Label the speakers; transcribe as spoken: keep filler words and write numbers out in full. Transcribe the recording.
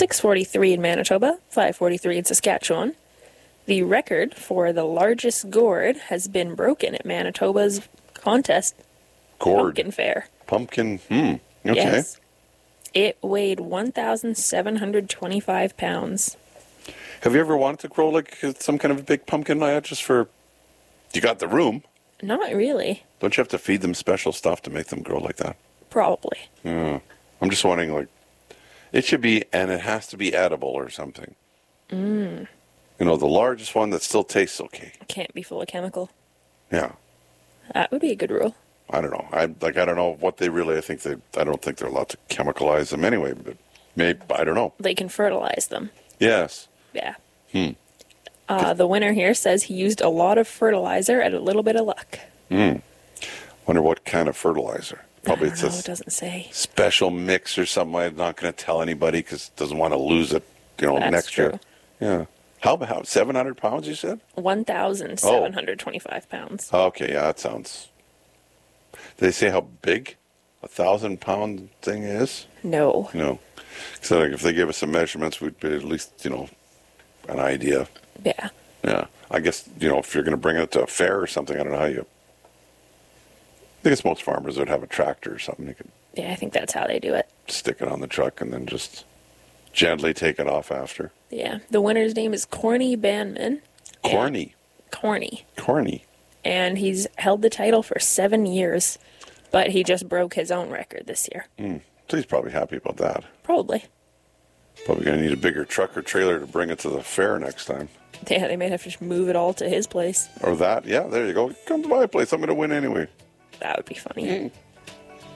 Speaker 1: six forty-three in Manitoba, five forty-three in Saskatchewan. The record for the largest gourd has been broken at Manitoba's contest
Speaker 2: Gourd.
Speaker 1: pumpkin fair.
Speaker 2: Pumpkin. Hmm. Okay.
Speaker 1: Yes. It weighed one thousand seven hundred twenty-five pounds.
Speaker 2: Have you ever wanted to grow like some kind of a big pumpkin, Maya, just for... You got the room.
Speaker 1: Not really.
Speaker 2: Don't you have to feed them special stuff to make them grow like that?
Speaker 1: Probably.
Speaker 2: Yeah. I'm just wondering, like, it should be, and it has to be edible or something.
Speaker 1: Mm.
Speaker 2: You know, the largest one that still tastes okay.
Speaker 1: Can't be full of chemical.
Speaker 2: Yeah.
Speaker 1: That would be a good rule.
Speaker 2: I don't know. I like. I don't know what they really. I think they. I don't think they're allowed to chemicalize them anyway. But maybe I don't know.
Speaker 1: They can fertilize them.
Speaker 2: Yes.
Speaker 1: Yeah.
Speaker 2: Hmm.
Speaker 1: Uh, the winner here says he used a lot of fertilizer and a little bit of luck.
Speaker 2: Hmm. Wonder what kind of fertilizer. Probably
Speaker 1: I don't
Speaker 2: it's
Speaker 1: know,
Speaker 2: a
Speaker 1: it doesn't say.
Speaker 2: special mix or something. I'm not going to tell anybody because doesn't want to lose it. You know,
Speaker 1: That's
Speaker 2: next
Speaker 1: true.
Speaker 2: year. Yeah. How about seven hundred pounds? You said.
Speaker 1: one thousand seven hundred twenty-five pounds.
Speaker 2: Okay. Yeah, that sounds. Did they say how big a thousand pound thing is?
Speaker 1: No.
Speaker 2: No. So like, if they give us some measurements, we'd be at least, you know, an idea.
Speaker 1: Yeah.
Speaker 2: Yeah. I guess, you know, if you're going to bring it to a fair or something, I don't know how you... I guess most farmers would have a tractor or something. You could
Speaker 1: Yeah, I think that's how they do it.
Speaker 2: stick it on the truck and then just gently take it off after.
Speaker 1: Yeah. The winner's name is Corny Banman.
Speaker 2: Corny.
Speaker 1: Corny.
Speaker 2: Corny.
Speaker 1: And he's held the title for seven years, but he just broke his own record this year.
Speaker 2: Mm. So he's probably happy about that.
Speaker 1: Probably.
Speaker 2: Probably going to need a bigger truck or trailer to bring it to the fair next time.
Speaker 1: Yeah, they might have to just move it all to his place.
Speaker 2: Or that. Yeah, there you go. Come to my place. I'm going to win anyway.
Speaker 1: That would be funny.
Speaker 2: Mm.